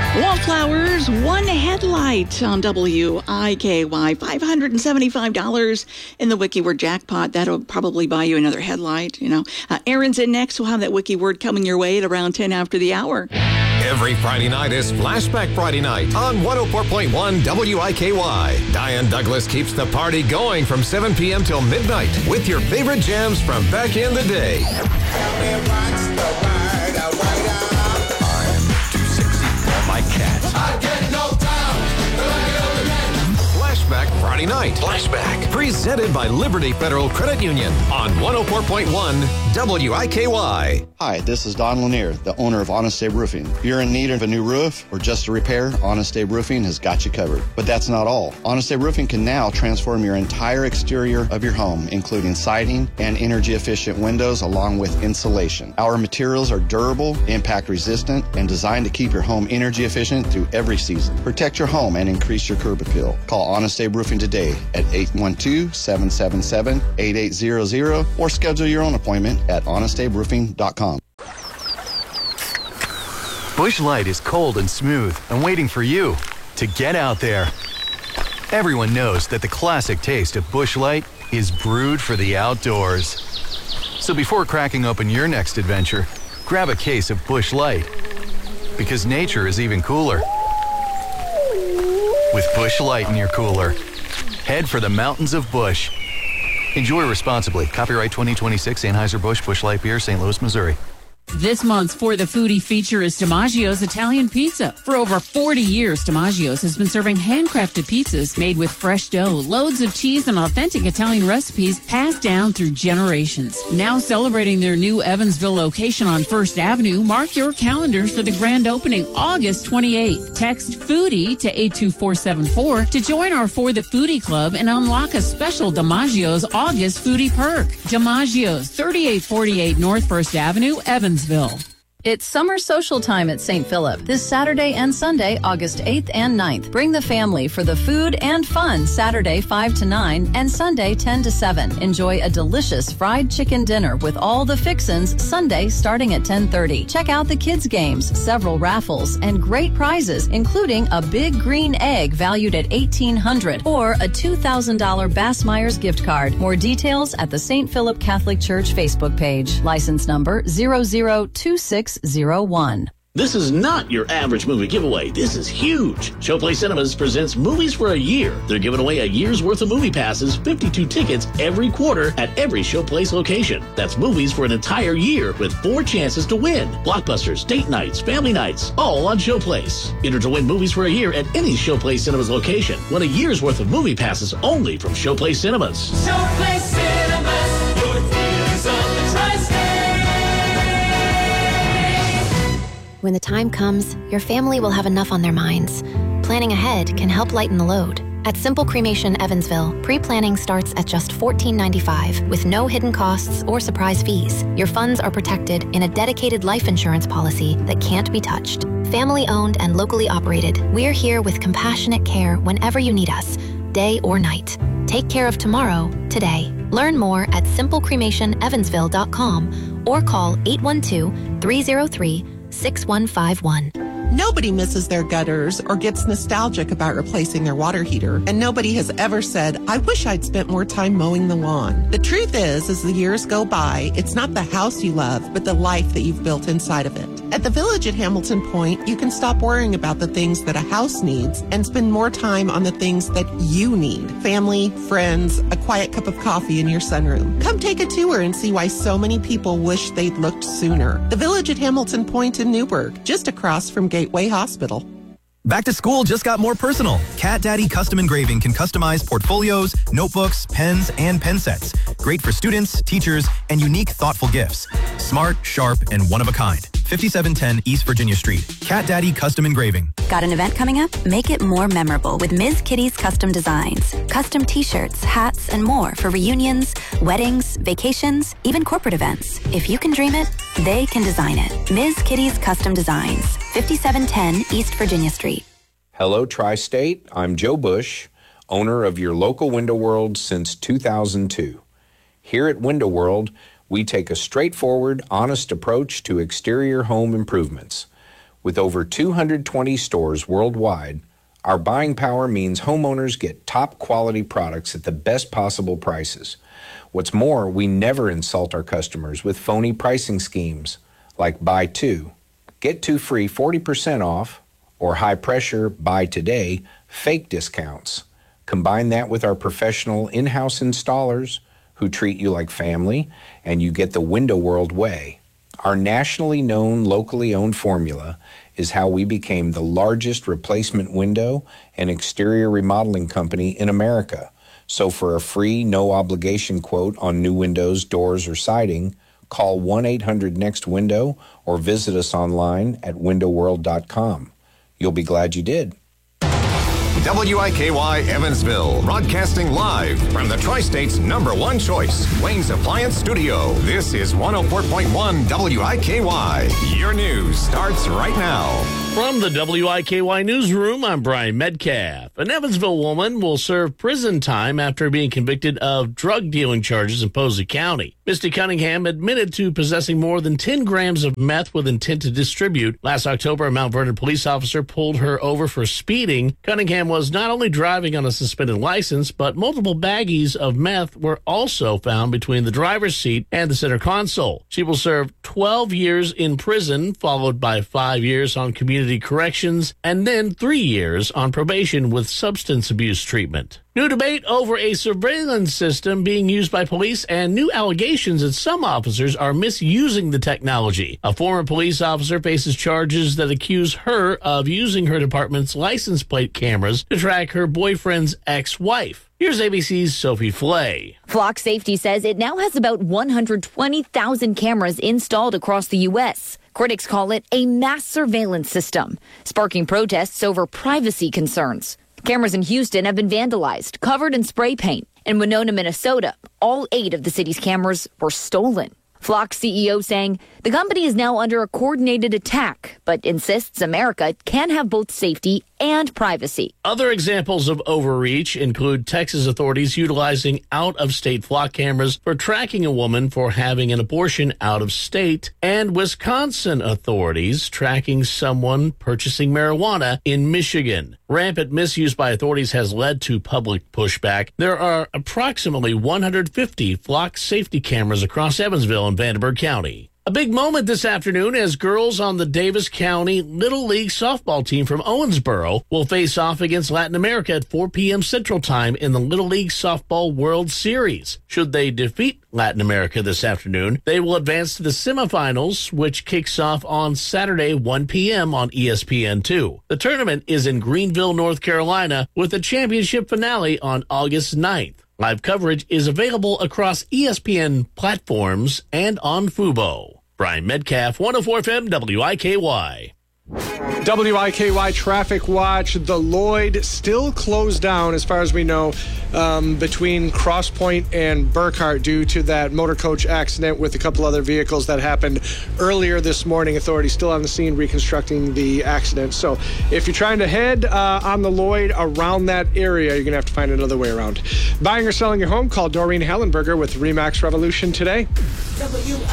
Wallflowers, one headlight on WIKY. $575 in the WikiWord jackpot. That'll probably buy you another headlight, Aaron's in next. We'll have that WikiWord coming your way at around 10 after the hour. Every Friday night is Flashback Friday night on 104.1 WIKY. Diane Douglas keeps the party going from 7 p.m. till midnight with your favorite jams from back in the day. My cat. I get no Flashback Friday night. Flashback. Presented by Liberty Federal Credit Union on 104.1 WIKY. Hi, this is Don Lanier, the owner of Honest Abe Roofing. If you're in need of a new roof or just a repair, Honest Abe Roofing has got you covered. But that's not all. Honest Abe Roofing can now transform your entire exterior of your home, including siding and energy-efficient windows along with insulation. Our materials are durable, impact-resistant, and designed to keep your home energy-efficient through every season. Protect your home and increase your curb appeal. Call Honest Abe Roofing today at 812-777-8800 or schedule your own appointment at honestaberoofing.com. Busch Light is cold and smooth and waiting for you to get out there. Everyone knows that the classic taste of Busch Light is brewed for the outdoors. So before cracking open your next adventure, grab a case of Busch Light, because nature is even cooler with Busch Light in your cooler. Head for the mountains of Busch. Enjoy responsibly. Copyright 2026 Anheuser-Busch Busch Light Beer, St. Louis, Missouri. This month's For the Foodie feature is DiMaggio's Italian Pizza. For over 40 years, DiMaggio's has been serving handcrafted pizzas made with fresh dough, loads of cheese, and authentic Italian recipes passed down through generations. Now celebrating their new Evansville location on First Avenue, mark your calendars for the grand opening August 28th. Text FOODIE to 82474 to join our For the Foodie Club and unlock a special DiMaggio's August Foodie perk. DiMaggio's, 3848 North First Avenue, Evansville. It's summer social time at St. Philip this Saturday and Sunday, August 8th and 9th. Bring the family for the food and fun Saturday 5 to 9 and Sunday 10 to 7. Enjoy a delicious fried chicken dinner with all the fixins Sunday starting at 10:30. Check out the kids' games, several raffles, and great prizes, including a big green egg valued at $1,800 or a $2,000 Bass Myers gift card. More details at the St. Philip Catholic Church Facebook page. License number 002601. This is not your average movie giveaway. This is huge. Showplay Cinemas presents Movies for a Year. They're giving away a year's worth of movie passes, 52 tickets every quarter at every Showplace location. That's movies for an entire year with 4 chances to win. Blockbusters, date nights, family nights, all on Showplace. Enter to win Movies for a Year at any Showplace Cinemas location. Win a year's worth of movie passes only from Showplace Cinemas. Showplace Cinemas, your theaters on the tri-state. When the time comes, your family will have enough on their minds. Planning ahead can help lighten the load. At Simple Cremation Evansville, pre-planning starts at just $14.95 with no hidden costs or surprise fees. Your funds are protected in a dedicated life insurance policy that can't be touched. Family-owned and locally operated, we're here with compassionate care whenever you need us, day or night. Take care of tomorrow, today. Learn more at simplecremationevansville.com or call 812-303-6151. Nobody misses their gutters or gets nostalgic about replacing their water heater, and nobody has ever said, I wish I'd spent more time mowing the lawn. The truth is, as the years go by, it's not the house you love, but the life that you've built inside of it. At the Village at Hamilton Point, you can stop worrying about the things that a house needs and spend more time on the things that you need. Family, friends, a quiet cup of coffee in your sunroom. Come take a tour and see why so many people wish they'd looked sooner. The Village at Hamilton Point in Newburgh, just across from Gateway Hospital. Back to school just got more personal. Cat Daddy Custom Engraving can customize portfolios, notebooks, pens, and pen sets. Great for students, teachers, and unique, thoughtful gifts. Smart, sharp, and one of a kind. 5710 East Virginia Street. Cat Daddy Custom Engraving. Got an event coming up? Make it more memorable with Ms. Kitty's Custom Designs. Custom t-shirts, hats, and more for reunions, weddings, vacations, even corporate events. If you can dream it, they can design it. Ms. Kitty's Custom Designs. 5710 East Virginia Street. Hello, Tri-State. I'm Joe Bush, owner of your local Window World since 2002. Here at Window World, we take a straightforward, honest approach to exterior home improvements. With over 220 stores worldwide, our buying power means homeowners get top quality products at the best possible prices. What's more, we never insult our customers with phony pricing schemes like buy two, get two free 40% off, or high pressure buy today fake discounts. Combine that with our professional in-house installers who treat you like family, and you get the Window World way. Our nationally known, locally owned formula is how we became the largest replacement window and exterior remodeling company in America. So for a free, no-obligation quote on new windows, doors, or siding, call 1-800-NEXT-WINDOW or visit us online at windowworld.com. You'll be glad you did. WIKY Evansville, broadcasting live from the Tri-State's #1 choice, Wayne's Appliance Studio. This is 104.1 WIKY. Your news starts right now. From the WIKY newsroom, I'm Brian Metcalf. An Evansville woman will serve prison time after being convicted of drug dealing charges in Posey County. Misty Cunningham admitted to possessing more than 10 grams of meth with intent to distribute. Last October, a Mount Vernon police officer pulled her over for speeding. Cunningham was not only driving on a suspended license, but multiple baggies of meth were also found between the driver's seat and the center console. She will serve 12 years in prison, followed by 5 years on community corrections, and then 3 years on probation with substance abuse treatment. New debate over a surveillance system being used by police and new allegations that some officers are misusing the technology. A former police officer faces charges that accuse her of using her department's license plate cameras to track her boyfriend's ex-wife. Here's ABC's Sophie Flay. Flock Safety says it now has about 120,000 cameras installed across the U.S. Critics call it a mass surveillance system, sparking protests over privacy concerns. Cameras in Houston have been vandalized, covered in spray paint. In Winona, Minnesota, all 8 of the city's cameras were stolen. Flock CEO saying the company is now under a coordinated attack, but insists America can have both safety and privacy. Other examples of overreach include Texas authorities utilizing out-of-state flock cameras for tracking a woman for having an abortion out of state, and Wisconsin authorities tracking someone purchasing marijuana in Michigan. Rampant misuse by authorities has led to public pushback. There are approximately 150 flock safety cameras across Evansville and Vandenberg County. A big moment this afternoon as girls on the Davis County Little League softball team from Owensboro will face off against Latin America at 4 p.m. Central Time in the Little League Softball World Series. Should they defeat Latin America this afternoon, they will advance to the semifinals, which kicks off on Saturday, 1 p.m. on ESPN2. The tournament is in Greenville, North Carolina, with the championship finale on August 9th. Live coverage is available across ESPN platforms and on Fubo. Brian Metcalf, 104 FM, WIKY. WIKY Traffic Watch. The Lloyd still closed down, as far as we know, between Cross Point and Burkhart due to that motor coach accident with a couple other vehicles that happened earlier this morning. Authorities still on the scene reconstructing the accident. So if you're trying to head on the Lloyd around that area, you're going to have to find another way around. Buying or selling your home, call Doreen Hallenberger with RE/MAX Revolution today.